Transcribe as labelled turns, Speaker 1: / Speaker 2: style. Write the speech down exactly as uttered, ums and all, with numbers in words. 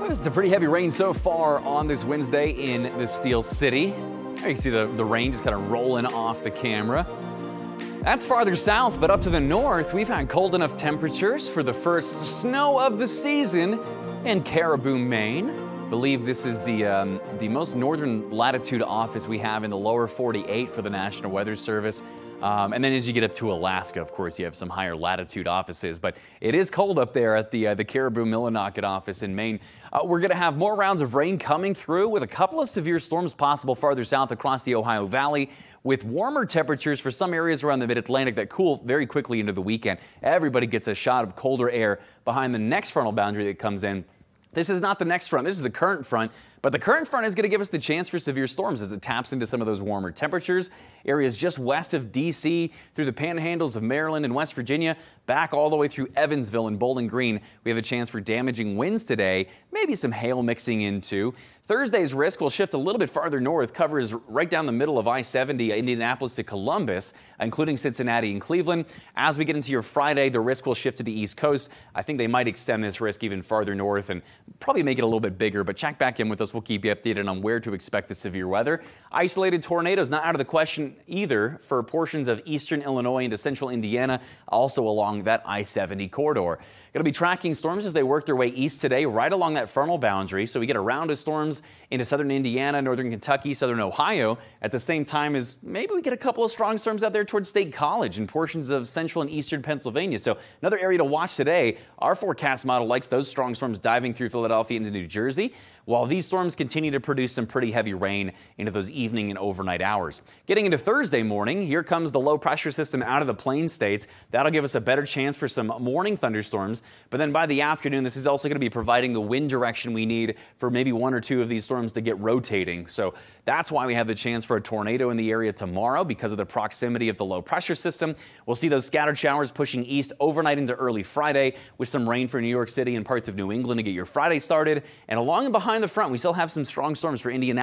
Speaker 1: It's a pretty heavy rain so far on this Wednesday in the Steel City. You can see the, the rain just kind of rolling off the camera. That's farther south, but up to the north, we've had cold enough temperatures for the first snow of the season in Caribou, Maine. I believe this is the, um, the most northern latitude office we have in the lower forty-eight for the National Weather Service. Um, and then as you get up to Alaska, of course, you have some higher latitude offices, but it is cold up there at the, uh, the Caribou Millinocket office in Maine. Uh, we're going to have more rounds of rain coming through with a couple of severe storms possible farther south across the Ohio Valley, with warmer temperatures for some areas around the mid-Atlantic that cool very quickly into the weekend. Everybody gets a shot of colder air behind the next frontal boundary that comes in. This is not the next front, this is the current front, but the current front is going to give us the chance for severe storms as it taps into some of those warmer temperatures. Areas just west of D C through the panhandles of Maryland and West Virginia, back all the way through Evansville and Bowling Green. We have a chance for damaging winds today, maybe some hail mixing in too. Thursday's risk will shift a little bit farther north, covers right down the middle of I seventy, Indianapolis to Columbus, including Cincinnati and Cleveland. As we get into your Friday, the risk will shift to the East Coast. I think they might extend this risk even farther north and probably make it a little bit bigger, but check back in with us. We'll keep you updated on where to expect the severe weather. Isolated tornadoes not out of the question either for portions of eastern Illinois into central Indiana, also along that I seventy corridor. Going to be tracking storms as they work their way east today, right along that frontal boundary. So we get a round of storms into southern Indiana, northern Kentucky, southern Ohio, at the same time as maybe we get a couple of strong storms out there towards State College and portions of central and eastern Pennsylvania. So another area to watch today. Our forecast model likes those strong storms diving through Philadelphia into New Jersey, while these storms continue to produce some pretty heavy rain into those evening and overnight hours. Getting into Thursday morning, here comes the low pressure system out of the plain states. That'll give us a better chance for some morning thunderstorms. But then by the afternoon, this is also going to be providing the wind direction we need for maybe one or two of these storms to get rotating. So that's why we have the chance for a tornado in the area tomorrow, because of the proximity of the low pressure system. We'll see those scattered showers pushing east overnight into early Friday, with some rain for New York City and parts of New England to get your Friday started. And along and behind the front, we still have some strong storms for Indianapolis.